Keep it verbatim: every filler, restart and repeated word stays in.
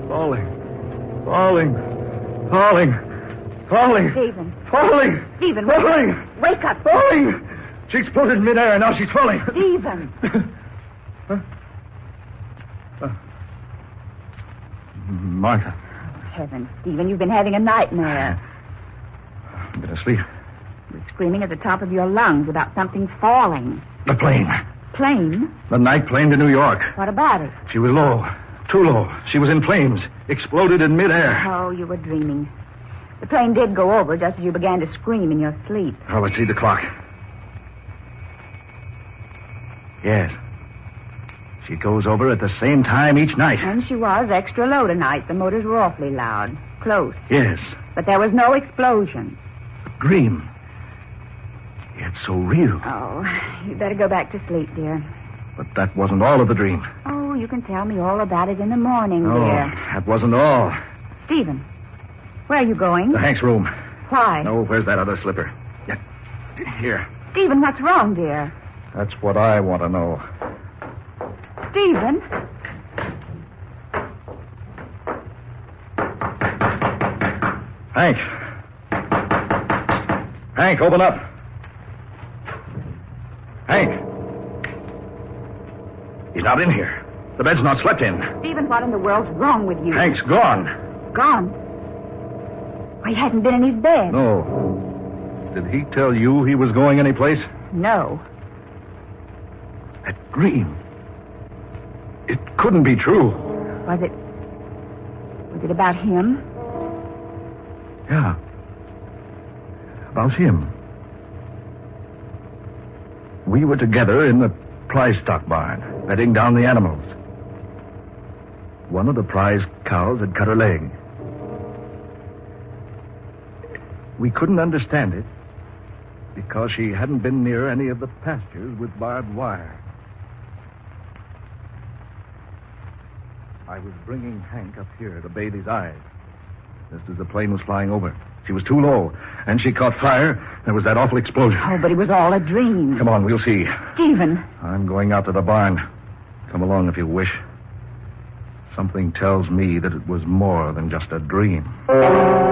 Falling. Falling. Falling. Falling. Stephen. Falling. Stephen, Falling. wake up. Falling. She exploded in midair, and now she's falling. Stephen. Huh? Uh, Martha. Heavens, Stephen, you've been having a nightmare. I've been asleep. You're screaming at the top of your lungs about something falling. The plane. Plane? The night plane to New York. What about it? She was low. Too low. She was in flames. Exploded in midair. Oh, you were dreaming. The plane did go over just as you began to scream in your sleep. Oh, let's see the clock. Yes. She goes over at the same time each night. And she was extra low tonight. The motors were awfully loud. Close. Yes. But there was no explosion. A dream. Yet so real. Oh, you better go back to sleep, dear. But that wasn't all of the dream. Oh, you can tell me all about it in the morning, Oh, dear. that wasn't all. Stephen, where are you going? To Hank's room. Why? No, where's that other slipper? Yeah. Here. Stephen, what's wrong, dear? That's what I want to know. Stephen? Hank. Hank, open up. Hank. He's not in here. The bed's not slept in. Stephen, what in the world's wrong with you? Hank's gone. Gone? Why, he hasn't been in his bed. No. Did he tell you he was going anyplace? No. That dream. It couldn't be true. Was it... Was it about him? Yeah. About him. We were together in the prize stock barn, bedding down the animals. One of the prize cows had cut her leg. We couldn't understand it because she hadn't been near any of the pastures with barbed wire. I was bringing Hank up here to bathe his eyes just as the plane was flying over. She was too low, and she caught fire. There was that awful explosion. Oh, but it was all a dream. Come on, we'll see. Stephen. I'm going out to the barn. Come along if you wish. Something tells me that it was more than just a dream.